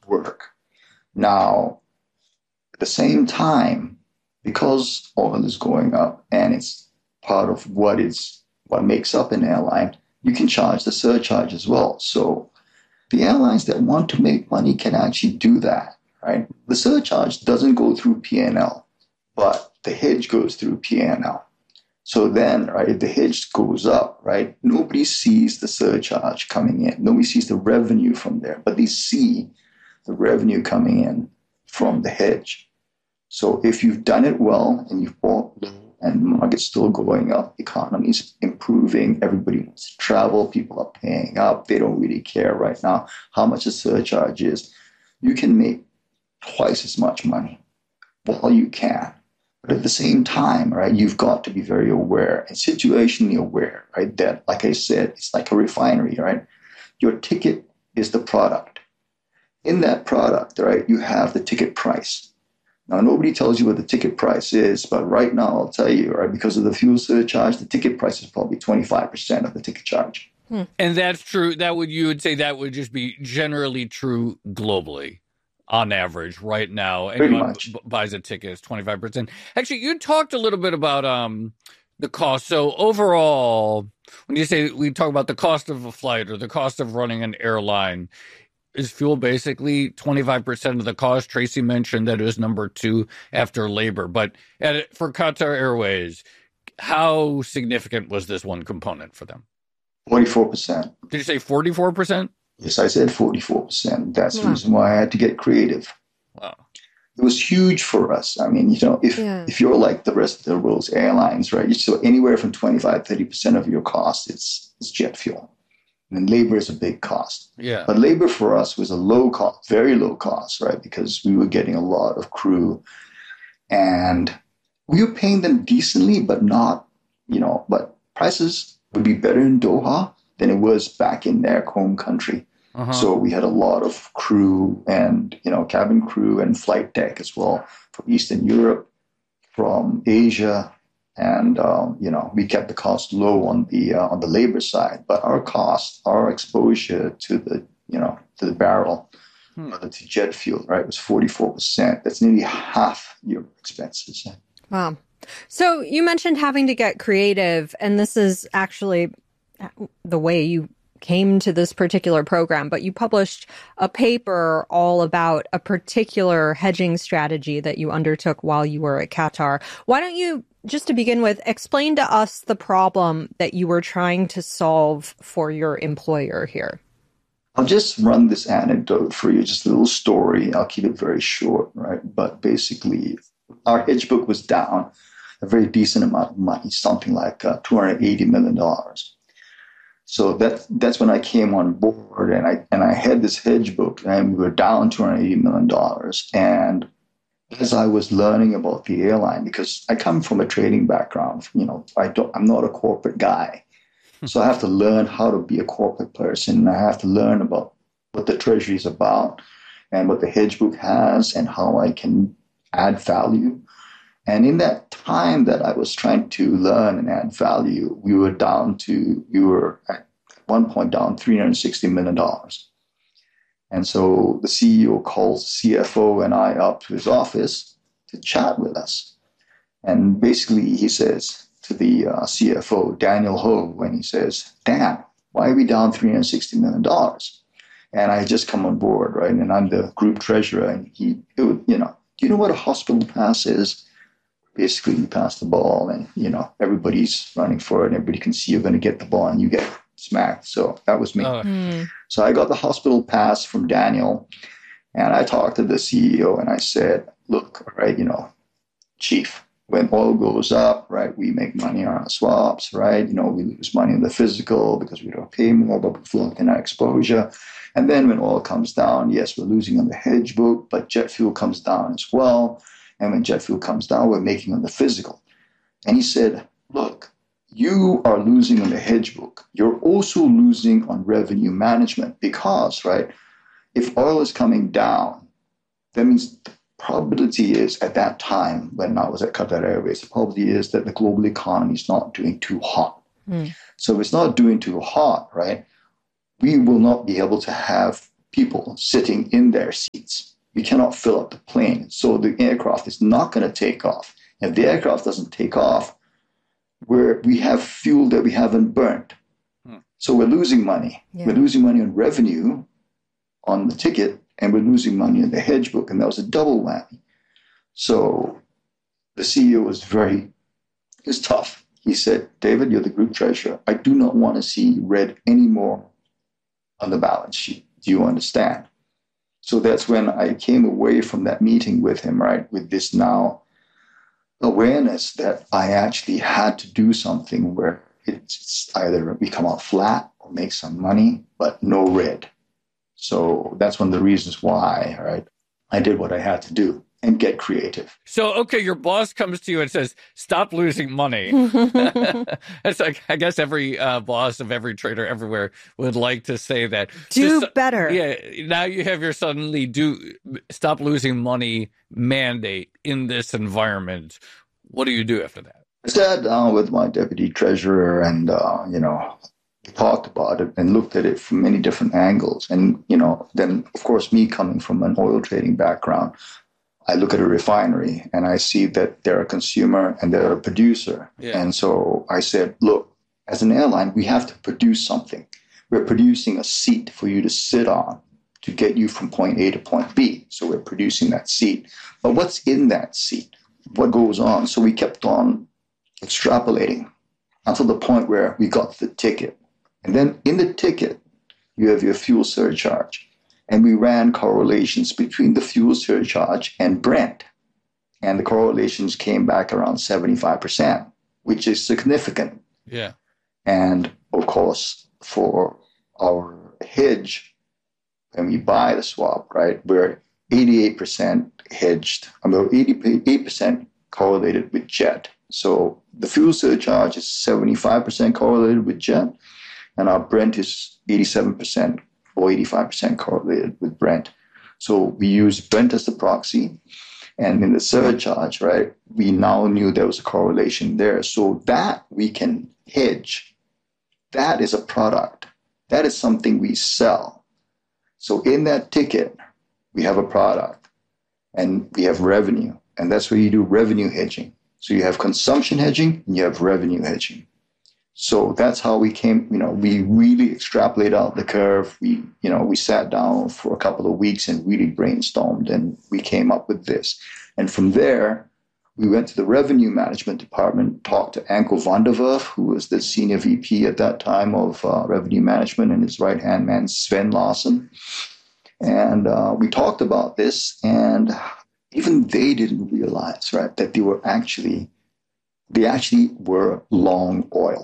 work. Now, at the same time, because oil is going up and it's part of what makes up an airline, you can charge the surcharge as well. So the airlines that want to make money can actually do that, right? The surcharge doesn't go through P&L, but the hedge goes through P&L. So then, right, if the hedge goes up, right, nobody sees the surcharge coming in. Nobody sees the revenue from there, but they see the revenue coming in from the hedge. So if you've done it well and you've bought low and the market's still going up, the economy's improving, everybody wants to travel, people are paying up, they don't really care right now how much the surcharge is. You can make twice as much money while you can. But at the same time, right, you've got to be very aware and situationally aware, right, that, like I said, it's like a refinery, right? Your ticket is the product. In that product, right, you have the ticket price. Now, nobody tells you what the ticket price is, but right now I'll tell you, right, because of the fuel surcharge, the ticket price is probably 25% of the ticket charge. And that's true. You would say that would just be generally true globally. On average, right now, anyone buys a ticket is 25%. Actually, you talked a little bit about the cost. So overall, when you say we talk about the cost of a flight or the cost of running an airline, is fuel basically 25% of the cost? Tracy mentioned that it was number 2 after labor. But for Qatar Airways, how significant was this one component for them? 44%. Did you say 44%? Yes, I said 44%. That's the reason why I had to get creative. Wow. It was huge for us. I mean, if you're like the rest of the world's airlines, right, so anywhere from 25-30% of your cost, it's jet fuel. And labor is a big cost. Yeah. But labor for us was a low cost, very low cost, right, because we were getting a lot of crew. And we were paying them decently, but not, but prices would be better in Doha than it was back in their home country. Uh-huh. So we had a lot of crew and, cabin crew and flight deck as well from Eastern Europe, from Asia. And, we kept the cost low on the labor side, but our exposure to the barrel, to jet fuel, right, was 44%. That's nearly half your expenses. Wow. So you mentioned having to get creative, and this is actually the way you came to this particular program, but you published a paper all about a particular hedging strategy that you undertook while you were at Qatar. Why don't you, just to begin with, explain to us the problem that you were trying to solve for your employer here? I'll just run this anecdote for you, just a little story. I'll keep it very short, right? But basically, our hedge book was down a very decent amount of money, something like $280 million. So that's when I came on board, and I had this hedge book, and we were down $280 million. And as I was learning about the airline, because I come from a trading background, I'm not a corporate guy, so I have to learn how to be a corporate person, and I have to learn about what the treasury is about, and what the hedge book has, and how I can add value. And in that time that I was trying to learn and add value, we were at one point down $360 million. And so the CEO calls the CFO and I up to his office to chat with us. And basically he says to the CFO, Daniel Ho, when he says, Dan, why are we down $360 million? And I had just come on board, right? And I'm the group treasurer. And do you know what a hospital pass is? Basically, you pass the ball and, everybody's running for it and everybody can see you're going to get the ball and you get smacked. So that was me. So I got the hospital pass from Daniel and I talked to the CEO and I said, look, all right, Chief, when oil goes up, right, we make money on our swaps, right? We lose money in the physical because we don't pay more, but we lock in our exposure. And then when oil comes down, yes, we're losing on the hedge book, but jet fuel comes down as well. And when jet fuel comes down, we're making on the physical. And he said, look, you are losing on the hedge book. You're also losing on revenue management because, right, if oil is coming down, that means the probability is at that time when I was at Qatar Airways, the probability is that the global economy is not doing too hot. So if it's not doing too hot, right, we will not be able to have people sitting in their seats. We cannot fill up the plane. So the aircraft is not going to take off. If the aircraft doesn't take off, we have fuel that we haven't burned. So we're losing money. Yeah. We're losing money on revenue on the ticket, and we're losing money on the hedge book. And that was a double whammy. So the CEO was tough. He said, David, you're the group treasurer. I do not want to see red anymore on the balance sheet. Do you understand? So that's when I came away from that meeting with him, right, with this now awareness that I actually had to do something where it's either we come out flat or make some money, but no red. So that's one of the reasons why, right, I did what I had to do and get creative. So, okay, your boss comes to you and says, stop losing money. It's like, I guess every boss of every trader everywhere would like to say that. Do better. Yeah, now you have your suddenly stop losing money mandate in this environment. What do you do after that? I sat down with my deputy treasurer and, we talked about it and looked at it from many different angles. And, then, of course, me coming from an oil trading background, I look at a refinery and I see that they're a consumer and they're a producer. Yeah. And so I said, look, as an airline, we have to produce something. We're producing a seat for you to sit on to get you from point A to point B. So we're producing that seat. But what's in that seat? What goes on? So we kept on extrapolating until the point where we got the ticket. And then in the ticket, you have your fuel surcharge. And we ran correlations between the fuel surcharge and Brent. And the correlations came back around 75%, which is significant. Yeah. And of course, for our hedge, when we buy the swap, right, we're 88% hedged. About 88% correlated with jet. So the fuel surcharge is 75% correlated with jet, and our Brent is 87% or 85% correlated with Brent. So we use Brent as the proxy. And in the surcharge, right, we now knew there was a correlation there. So that we can hedge. That is a product. That is something we sell. So in that ticket, we have a product and we have revenue. And that's where you do revenue hedging. So you have consumption hedging and you have revenue hedging. So that's how we came, we really extrapolated out the curve. We sat down for a couple of weeks and really brainstormed, and we came up with this. And from there, we went to the revenue management department, talked to Anko van der Werf, who was the senior VP at that time of revenue management, and his right-hand man, Sven Larsen. And we talked about this, and even they didn't realize, right, that they actually were long oil.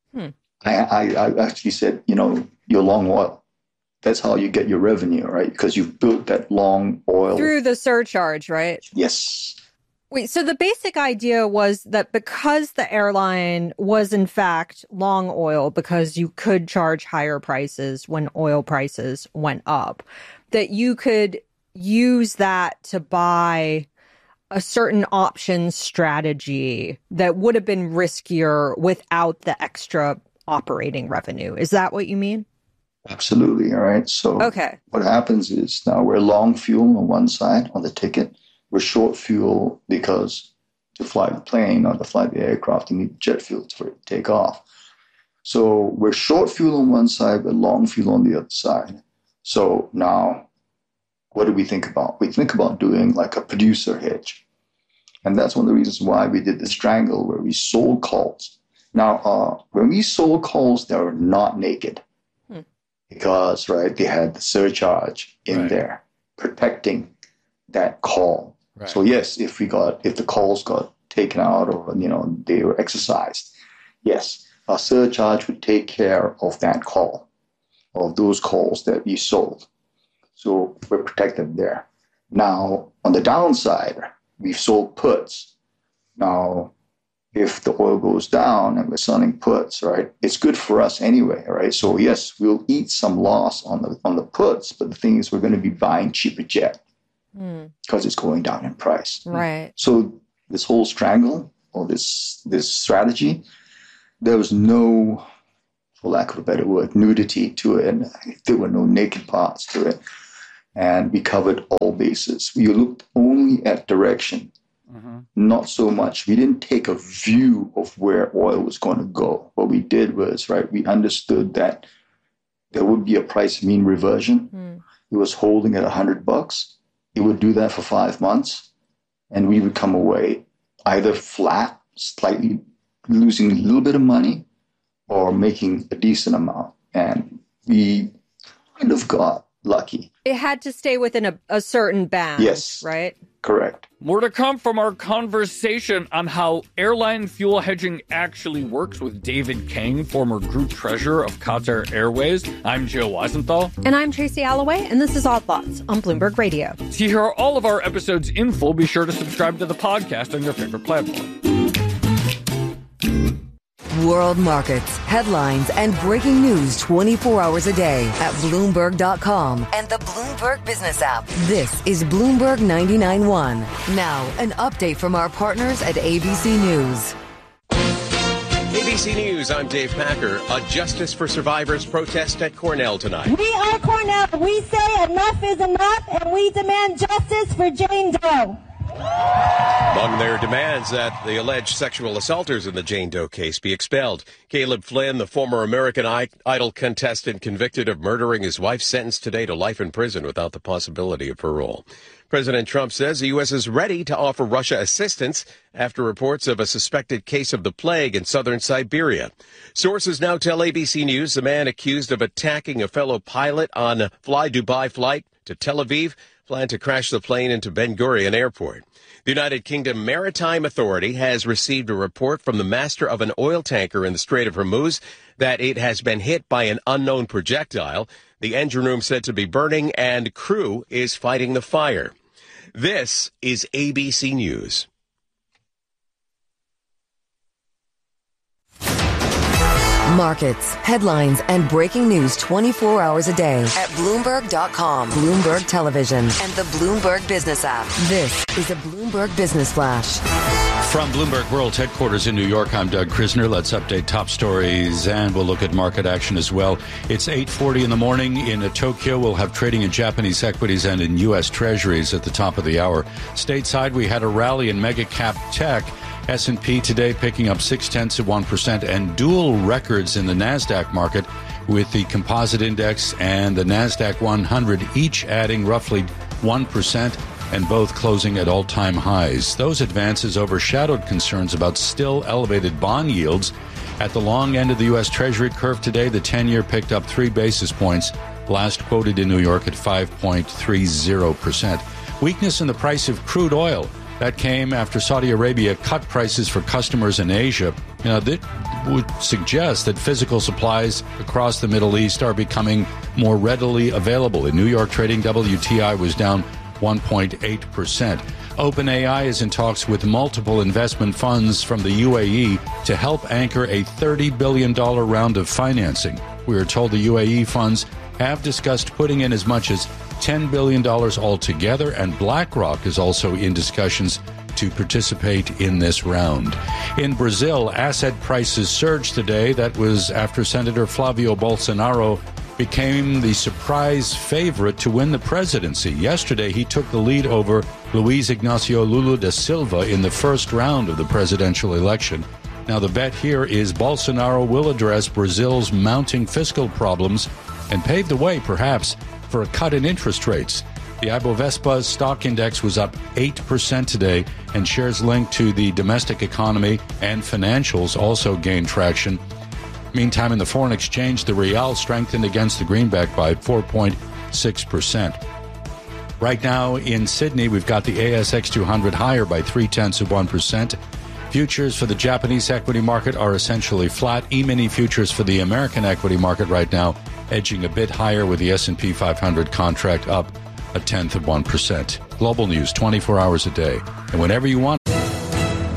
I actually said, you're long oil. That's how you get your revenue, right? Because you've built that long oil. Through the surcharge, right? Yes. Wait, so the basic idea was that because the airline was in fact long oil, because you could charge higher prices when oil prices went up, that you could use that to buy a certain option strategy that would have been riskier without the extra operating revenue. Is that what you mean? Absolutely. All right. So what happens is now we're long fuel on one side on the ticket. We're short fuel because to fly the plane or to fly the aircraft, you need jet fuel for it to take off. So we're short fuel on one side, but long fuel on the other side. So now what do we think about? We think about doing like a producer hedge. And that's one of the reasons why we did the strangle where we sold calls. Now, when we sold calls, they were not naked because, right, they had the surcharge in there protecting that call. Right. So yes, if the calls got taken out or, they were exercised, yes, our surcharge would take care of that call, of those calls that we sold. So we're protected there. Now, on the downside, we've sold puts. Now, if the oil goes down and we're selling puts, right, it's good for us anyway, right? So yes, we'll eat some loss on the puts, but the thing is we're going to be buying cheaper jet because it's going down in price. Right. So this whole strangle or this strategy, there was no for lack of a better word, nudity to it, and there were no naked parts to it. And we covered all bases. We looked only at direction, not so much. We didn't take a view of where oil was going to go. What we did was, we understood that there would be a price mean reversion. It was holding at $100. It would do that for 5 months, and we would come away either flat, slightly losing a little bit of money, or making a decent amount. And we kind of got lucky. It had to stay within a certain band, yes, right? Correct. More to come from our conversation on how airline fuel hedging actually works with David Kang, former group treasurer of Qatar Airways. I'm Joe Weisenthal. And I'm Tracy Alloway, and this is Odd Thoughts on Bloomberg Radio. To hear all of our episodes in full, be sure to subscribe to the podcast on your favorite platform. World markets, headlines, and breaking news 24 hours a day at Bloomberg.com and the Bloomberg Business app. This is Bloomberg 99.1. Now, an update from our partners at ABC News. ABC News, I'm Dave Packer. A Justice for Survivors protest at Cornell tonight. We are Cornell. We say enough is enough, and we demand justice for Jane Doe. Among their demands that the alleged sexual assaulters in the Jane Doe case be expelled. Caleb Flynn, the former American Idol contestant convicted of murdering his wife, sentenced today to life in prison without the possibility of parole. President Trump says the U.S. is ready to offer Russia assistance after reports of a suspected case of the plague in southern Siberia. Sources now tell ABC News the man accused of attacking a fellow pilot on a Fly Dubai flight to Tel Aviv planned to crash the plane into Ben Gurion Airport. The United Kingdom Maritime Authority has received a report from the master of an oil tanker in the Strait of Hormuz that it has been hit by an unknown projectile. The engine room said to be burning, and crew is fighting the fire. This is ABC News. Markets, headlines, and breaking news 24 hours a day at Bloomberg.com, Bloomberg Television, and the Bloomberg Business app. This is a Bloomberg Business Flash. From Bloomberg World Headquarters in New York, I'm Doug Krisner. Let's update top stories, and we'll look at market action as well. It's 8:40 in the morning in Tokyo. We'll have trading in Japanese equities and in U.S. Treasuries at the top of the hour. Stateside, we had a rally in mega cap tech. S&P today picking up 0.6% and dual records in the NASDAQ market, with the composite index and the NASDAQ 100 each adding roughly 1% and both closing at all-time highs. Those advances overshadowed concerns about still elevated bond yields. At the long end of the U.S. Treasury curve today, the 10-year picked up 3 basis points, last quoted in New York at 5.30%. Weakness in the price of crude oil. That came after Saudi Arabia cut prices for customers in Asia. That would suggest that physical supplies across the Middle East are becoming more readily available. In New York trading, WTI was down 1.8%. OpenAI is in talks with multiple investment funds from the UAE to help anchor a $30 billion round of financing. We are told the UAE funds have discussed putting in as much as $10 billion altogether, and BlackRock is also in discussions to participate in this round. In Brazil, asset prices surged today. That was after Senator Flavio Bolsonaro became the surprise favorite to win the presidency. Yesterday, he took the lead over Luiz Ignacio Lula da Silva in the first round of the presidential election. Now, the bet here is Bolsonaro will address Brazil's mounting fiscal problems and pave the way, perhaps, for a cut in interest rates. The Ibovespa stock index was up 8% today, and shares linked to the domestic economy and financials also gained traction. Meantime, in the foreign exchange, the real strengthened against the greenback by 4.6%. Right now in Sydney, we've got the ASX 200 higher by 0.3%. Futures for the Japanese equity market are essentially flat. E-mini futures for the American equity market right now edging a bit higher, with the S&P 500 contract up 0.1%. Global news 24 hours a day, and whenever you want.